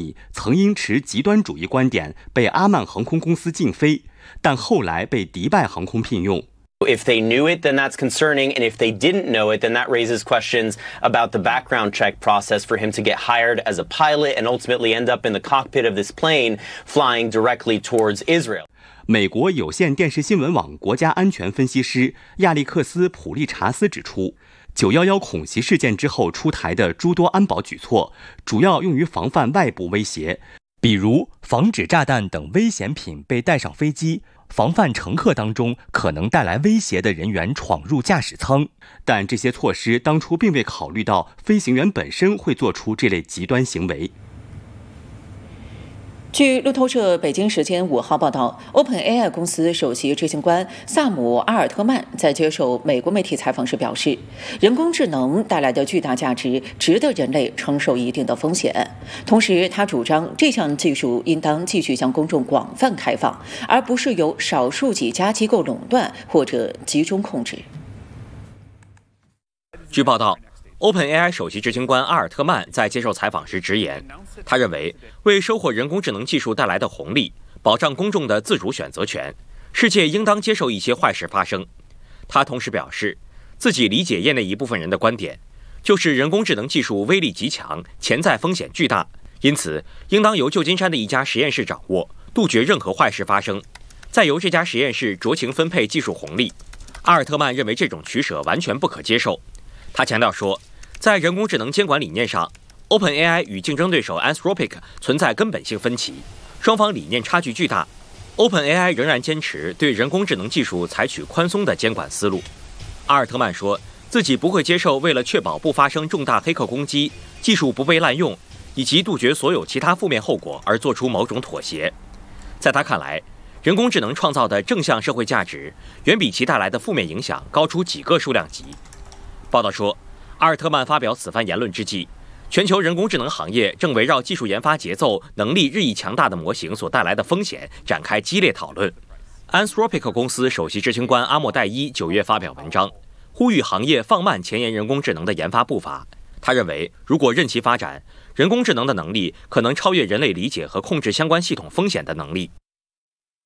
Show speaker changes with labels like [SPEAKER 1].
[SPEAKER 1] 米曾因持极端主义观点被阿曼航空公司禁飞，但后来被迪拜航空聘用。
[SPEAKER 2] If they knew it, then that's concerning. And if they didn't know it, then that raises questions about the background check process for him to get hired as a pilot and ultimately end up in the cockpit of this plane flying directly towards Israel.
[SPEAKER 1] 美国有线电视新闻网国家安全分析师亚历克斯·普利查斯指出，911恐袭事件之后出台的诸多安保举措，主要用于防范外部威胁，比如防止炸弹等危险品被带上飞机，防范乘客当中可能带来威胁的人员闯入驾驶舱。但这些措施当初并未考虑到飞行员本身会做出这类极端行为。
[SPEAKER 3] 据路透社北京时间5号报道 ，OpenAI 公司首席执行官萨姆·阿尔特曼在接受美国媒体采访时表示，人工智能带来的巨大价值值得人类承受一定的风险。同时，他主张这项技术应当继续向公众广泛开放，而不是由少数几家机构垄断或者集中控制。
[SPEAKER 4] 据报道，OpenAI 首席执行官阿尔特曼在接受采访时直言，他认为为收获人工智能技术带来的红利，保障公众的自主选择权，世界应当接受一些坏事发生。他同时表示，自己理解业内一部分人的观点，就是人工智能技术威力极强，潜在风险巨大，因此应当由旧金山的一家实验室掌握，杜绝任何坏事发生，再由这家实验室酌情分配技术红利。阿尔特曼认为这种取舍完全不可接受。他强调说，在人工智能监管理念上 ，OpenAI 与竞争对手 Anthropic 存在根本性分歧，双方理念差距巨大。OpenAI 仍然坚持对人工智能技术采取宽松的监管思路。阿尔特曼说，自己不会接受为了确保不发生重大黑客攻击、技术不被滥用，以及杜绝所有其他负面后果而做出某种妥协。在他看来，人工智能创造的正向社会价值远比其带来的负面影响高出几个数量级。报道说，阿尔特曼发表此番言论之际，全球人工智能行业正围绕技术研发节奏、能力日益强大的模型所带来的风险展开激烈讨论。Anthropic 公司首席执行官阿莫代伊9月发表文章，呼吁行业放慢前沿人工智能的研发步伐。他认为，如果任其发展，人工智能的能力可能超越人类理解和控制相关系统风险的能力。